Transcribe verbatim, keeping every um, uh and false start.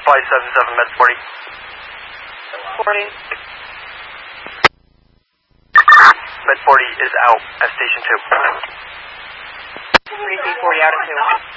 five seven seven, med forty. forty. Med forty is out at station two. three C forty out at two.